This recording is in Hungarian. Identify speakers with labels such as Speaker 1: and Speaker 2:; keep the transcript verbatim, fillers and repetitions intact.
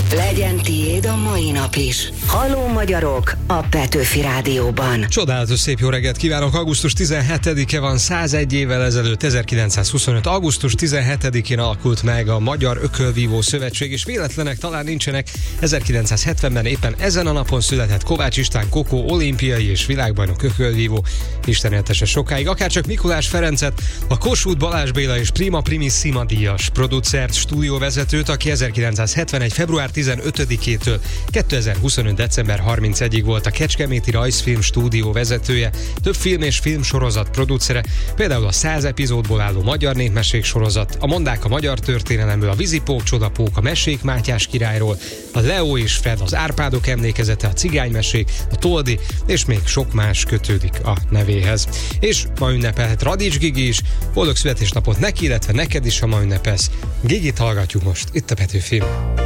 Speaker 1: Legyen tiéd a mai nap is. Halló magyarok a Petőfi Rádióban.
Speaker 2: Csodálatos szép jó reggelt kívánok! augusztus tizenhetedike van, százegy évvel ezelőtt, ezerkilencszázhuszonöt. augusztus tizenhetedikén alakult meg a Magyar Ökölvívó Szövetség, és véletlenek talán nincsenek. ezerkilencszázhetvenben éppen ezen a napon született Kovács István Kokó olimpiai és világbajnok ökölvívó. Isten éltesse sokáig. Akárcsak Mikulás Ferencet, a Kossuth Balázs Béla és Prima Primissima díjas producert, stúdióvezetőt, aki ezerkilencszázhetvenegy. február tizenötödikétől kétezer-huszonöt. december harmincegyedikéig volt a Kecskeméti Rajzfilm stúdió vezetője, több film és filmsorozat producere, például a száz epizódból álló Magyar Népmesék sorozat, a Mondák a magyar történelemből, a Vízipók Csodapók, a Mesék Mátyás királyról, a Leo és Fred, az Árpádok emlékezete, a Cigánymesék, a Toldi, és még sok más kötődik a nevéhez. És ma ünnepelhet Radics Gigi is. Boldog születésnapot neki, illetve neked is, ha ma ünnepelsz. Gigit hallgatjuk most itt a Petőfin.